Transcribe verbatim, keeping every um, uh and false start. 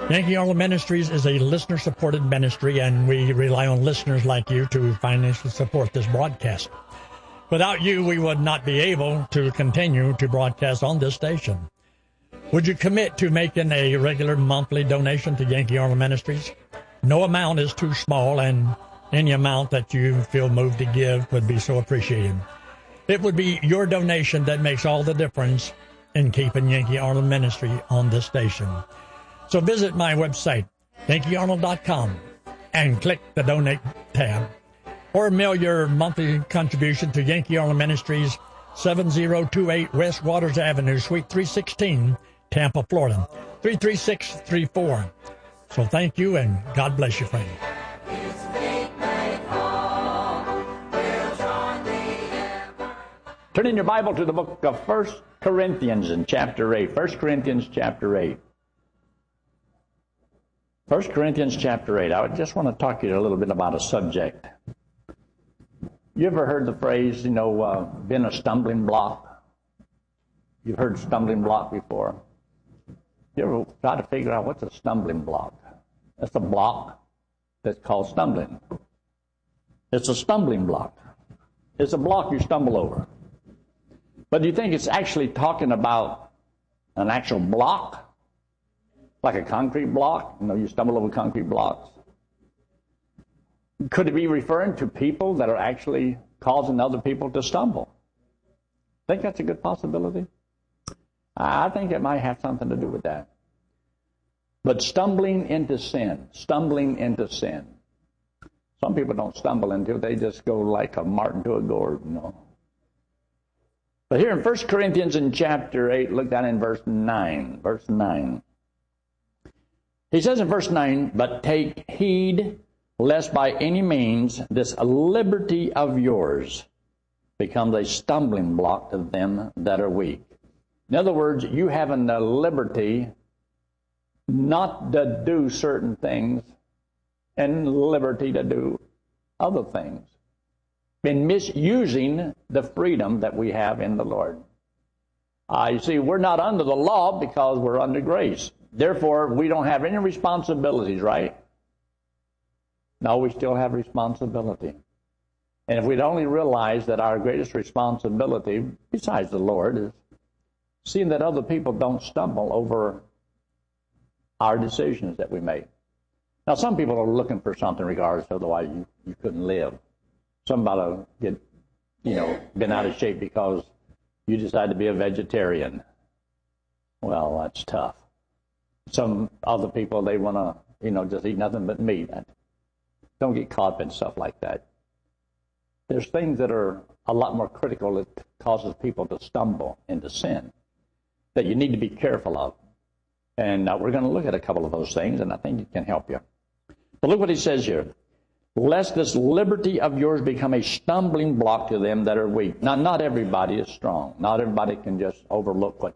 Yankee Arnold Ministries is a listener-supported ministry, and we rely on listeners like you to financially support this broadcast. Without you, we would not be able to continue to broadcast on this station. Would you commit to making a regular monthly donation to Yankee Arnold Ministries? No amount is too small, and any amount that you feel moved to give would be so appreciated. It would be your donation that makes all the difference in keeping Yankee Arnold Ministry on this station. So visit my website, Yankee Arnold dot com, and click the Donate tab. Or mail your monthly contribution to Yankee Arnold Ministries, seven oh two eight West Waters Avenue, Suite three sixteen, Tampa, Florida, three three six three four. So thank you, and God bless you, friend. Turn in your Bible to the book of First Corinthians in chapter eight. First Corinthians chapter eight. First Corinthians chapter eight. I just want to talk to you a little bit about a subject. You ever heard the phrase, you know, uh, been a stumbling block? You've heard stumbling block before. You ever try to figure out what's a stumbling block? That's a block that's called stumbling. It's a stumbling block. It's a block you stumble over. But do you think it's actually talking about an actual block? Like a concrete block? You know, you stumble over concrete blocks. Could it be referring to people that are actually causing other people to stumble? Think that's a good possibility? I think it might have something to do with that. But stumbling into sin, stumbling into sin. Some people don't stumble into it. They just go like a martin to a gourd, you know. But here in First Corinthians in chapter eight, look down in verse nine. Verse nine. He says in verse nine, but take heed lest by any means this liberty of yours becomes a stumbling block to them that are weak. In other words, you having the liberty not to do certain things and liberty to do other things. In misusing the freedom that we have in the Lord. Uh, you see, we're not under the law because we're under grace. Therefore, we don't have any responsibilities, right? No, we still have responsibility. And if we'd only realize that our greatest responsibility, besides the Lord, is seeing that other people don't stumble over our decisions that we make. Now, some people are looking for something regardless, otherwise you, you couldn't live. Somebody will get, you know, been out of shape because you decide to be a vegetarian. Well, that's tough. Some other people, they want to, you know, just eat nothing but meat. Don't get caught up in stuff like that. There's things that are a lot more critical that causes people to stumble into sin that you need to be careful of. And uh, we're going to look at a couple of those things, and I think it can help you. But look what he says here. Lest this liberty of yours become a stumbling block to them that are weak. Now, not everybody is strong. Not everybody can just overlook what